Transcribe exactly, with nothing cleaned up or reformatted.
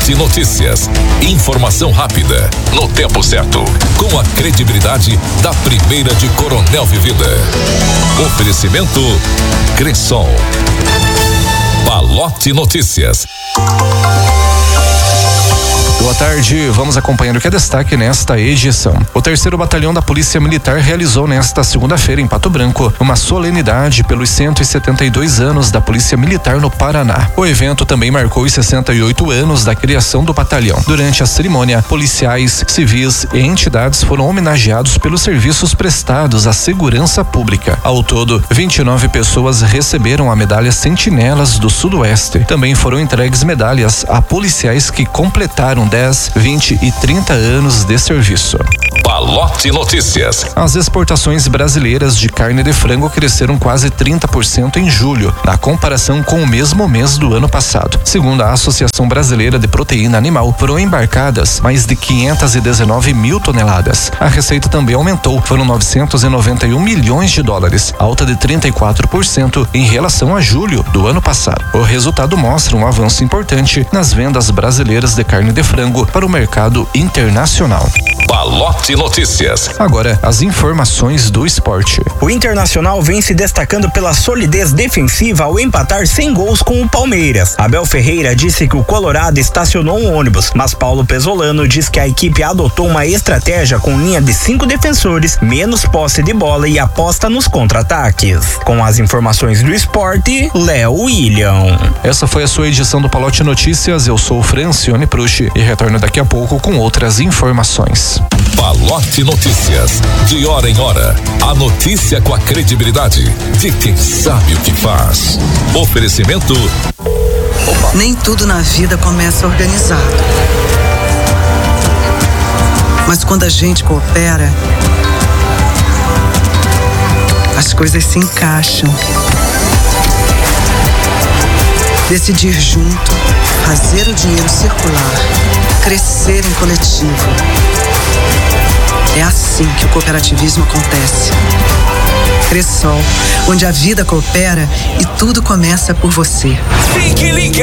Palote Notícias. Informação rápida, no tempo certo, com a credibilidade da primeira de Coronel Vivida. Oferecimento Cressol. Palote Notícias. Boa tarde, vamos acompanhar o que é destaque nesta edição. O terceiro Batalhão da Polícia Militar realizou nesta segunda-feira em Pato Branco uma solenidade pelos cento e setenta e dois anos da Polícia Militar no Paraná. O evento também marcou os sessenta e oito anos da criação do batalhão. Durante a cerimônia, policiais, civis e entidades foram homenageados pelos serviços prestados à segurança pública. Ao todo, vinte e nove pessoas receberam a medalha Sentinelas do Sudoeste. Também foram entregues medalhas a policiais que completaram dez, vinte e trinta anos de serviço. Palote Notícias. As exportações brasileiras de carne de frango cresceram quase trinta por cento em julho, na comparação com o mesmo mês do ano passado. Segundo a Associação Brasileira de Proteína Animal, foram embarcadas mais de quinhentas e dezenove mil toneladas. A receita também aumentou, foram novecentos e noventa e um milhões de dólares, alta de trinta e quatro por cento em relação a julho do ano passado. O resultado mostra um avanço importante nas vendas brasileiras de carne de frango para o mercado internacional. Palote Notícias. Agora, as informações do esporte. O Internacional vem se destacando pela solidez defensiva ao empatar sem gols com o Palmeiras. Abel Ferreira disse que o Colorado estacionou um ônibus, mas Paulo Pesolano diz que a equipe adotou uma estratégia com linha de cinco defensores, menos posse de bola e aposta nos contra-ataques. Com as informações do esporte, Léo William. Essa foi a sua edição do Palote Notícias. Eu sou o Francione Prucci e retorno daqui a pouco com outras informações. Palote Notícias. De hora em hora, a notícia com a credibilidade de quem sabe o que faz. Oferecimento. Opa. Nem tudo na vida começa organizado. Mas quando a gente coopera, as coisas se encaixam. Decidir junto, fazer o dinheiro circular, crescer em coletivo. É assim que o cooperativismo acontece. Cressol, onde a vida coopera e tudo começa por você. Fique ligado.